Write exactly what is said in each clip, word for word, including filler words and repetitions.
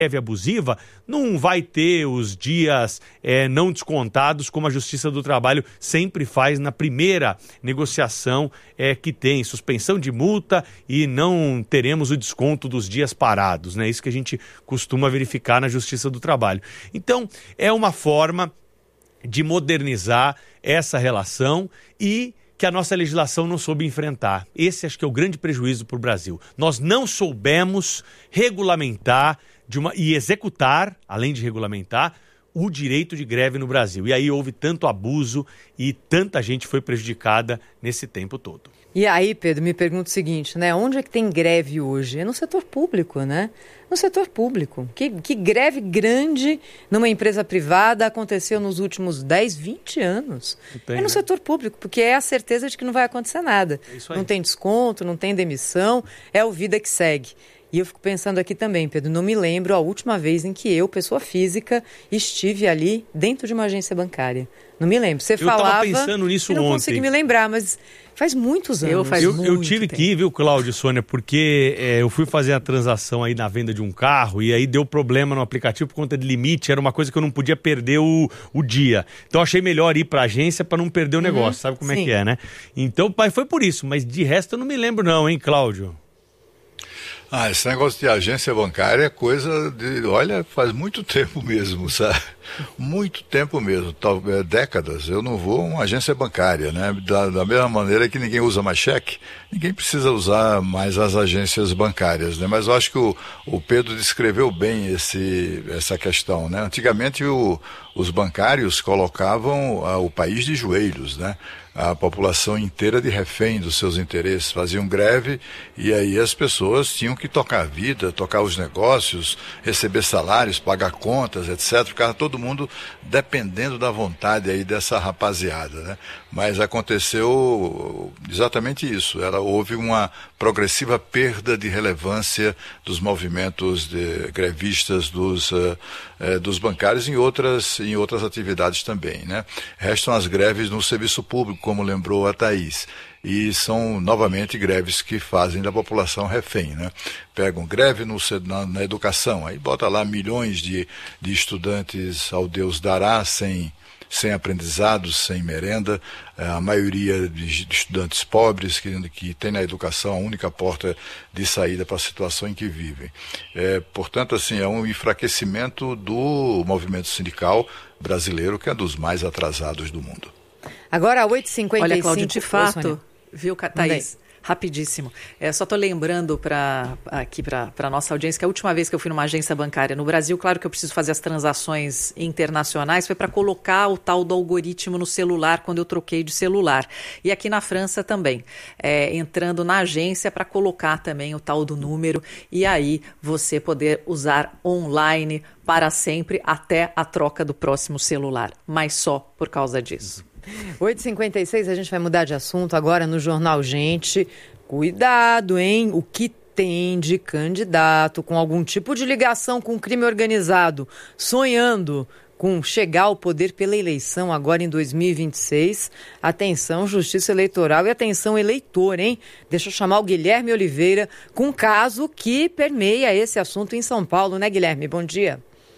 greve abusiva, não vai ter os dias é, não descontados, como a Justiça do Trabalho sempre faz na primeira negociação é, que tem, suspensão de multa e não teremos o desconto dos dias parados, né? Isso que a gente costuma verificar na Justiça do Trabalho. Então, é uma forma de modernizar essa relação e que a nossa legislação não soube enfrentar. Esse acho que é o grande prejuízo para o Brasil. Nós não soubemos regulamentar de uma, e executar, além de regulamentar, o direito de greve no Brasil. E aí houve tanto abuso e tanta gente foi prejudicada nesse tempo todo. E aí, Pedro, me pergunto o seguinte, né? Onde é que tem greve hoje? É no setor público, né? No setor público. Que, que greve grande numa empresa privada aconteceu nos últimos dez, vinte anos? Tem, é no né? setor público, porque é a certeza de que não vai acontecer nada. É isso aí. Não tem desconto, não tem demissão, é o vida que segue. E eu fico pensando aqui também, Pedro, não me lembro a última vez em que eu, pessoa física, estive ali dentro de uma agência bancária. Não me lembro. Você eu falava... Eu estava pensando nisso ontem. Eu não consegui me lembrar, mas faz muitos anos. Eu, faz eu, muito eu tive tempo. que ir, viu, Cláudio e Sônia, porque é, eu fui fazer a transação aí na venda de um carro e aí deu problema no aplicativo por conta de limite, era uma coisa que eu não podia perder o, o dia. Então achei melhor ir para a agência para não perder o negócio, uhum, sabe como sim. é que é, né? Então, pai, foi por isso, mas de resto eu não me lembro não, hein, Cláudio? Ah, esse negócio de agência bancária é coisa de, olha, faz muito tempo mesmo, sabe? Muito tempo mesmo, tal, é, décadas. Eu não vou a uma agência bancária, né? Da, da mesma maneira que ninguém usa mais cheque, ninguém precisa usar mais as agências bancárias, né? Mas eu acho que o, o Pedro descreveu bem esse, essa questão, né? Antigamente o, os bancários colocavam ah, o país de joelhos, né? A população inteira de refém dos seus interesses, faziam greve e aí as pessoas tinham que tocar a vida, tocar os negócios, receber salários, pagar contas, etcétera. Ficava todo mundo dependendo da vontade aí dessa rapaziada, né? Mas aconteceu exatamente isso, ela, houve uma progressiva perda de relevância dos movimentos de, grevistas dos, uh, uh, dos bancários em outras, em outras atividades também, né? Restam as greves no serviço público, como lembrou a Thaís, e são novamente greves que fazem da população refém, né? Pegam greve no, na, na educação, aí bota lá milhões de, de estudantes ao Deus dará, sem, sem aprendizados, sem merenda, a maioria de estudantes pobres que, que tem na educação a única porta de saída para a situação em que vivem. É, portanto, assim, é um enfraquecimento do movimento sindical brasileiro, que é dos mais atrasados do mundo. Agora, oito e cinquenta e cinco... Olha, Cláudio, de fato, viu, Thaís? Rapidíssimo. É, só estou lembrando pra, aqui para a nossa audiência que a última vez que eu fui numa agência bancária no Brasil, claro que eu preciso fazer as transações internacionais, foi para colocar o tal do algoritmo no celular quando eu troquei de celular. E aqui na França também, é, entrando na agência para colocar também o tal do número e aí você poder usar online para sempre até a troca do próximo celular, mas só por causa disso. oito e cinquenta e seis, a gente vai mudar de assunto agora no Jornal Gente. Cuidado, hein? O que tem de candidato com algum tipo de ligação com o crime organizado, sonhando com chegar ao poder pela eleição agora em dois mil e vinte e seis. Atenção, Justiça Eleitoral e atenção, eleitor, hein? Deixa eu chamar o Guilherme Oliveira com um caso que permeia esse assunto em São Paulo, né, Guilherme? Bom dia.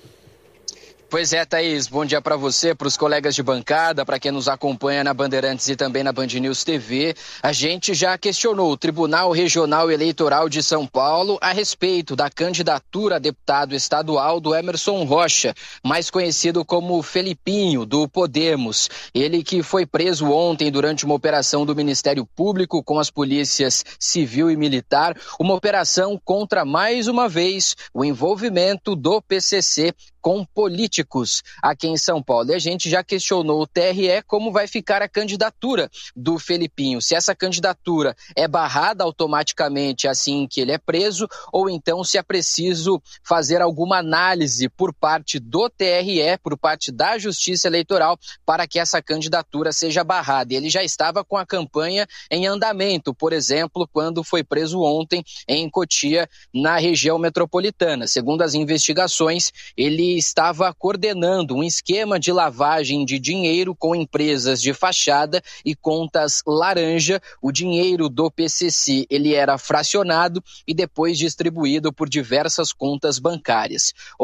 Pois é, Thaís, bom dia para você, para os colegas de bancada, para quem nos acompanha na Bandeirantes e também na Band News T V. A gente já questionou o Tribunal Regional Eleitoral de São Paulo a respeito da candidatura a deputado estadual do Emerson Rocha, mais conhecido como Felipinho, do Podemos. Ele que foi preso ontem durante uma operação do Ministério Público com as polícias civil e militar, uma operação contra, mais uma vez, o envolvimento do P C C com políticos aqui em São Paulo. E a gente já questionou o T R E como vai ficar a candidatura do Felipinho. Se essa candidatura é barrada automaticamente assim que ele é preso, ou então se é preciso fazer alguma análise por parte do T R E, por parte da Justiça Eleitoral, para que essa candidatura seja barrada. E ele já estava com a campanha em andamento, por exemplo, quando foi preso ontem em Cotia, na região metropolitana. Segundo as investigações, ele ele estava coordenando um esquema de lavagem de dinheiro com empresas de fachada e contas laranja. O dinheiro do P C C ele era fracionado e depois distribuído por diversas contas bancárias.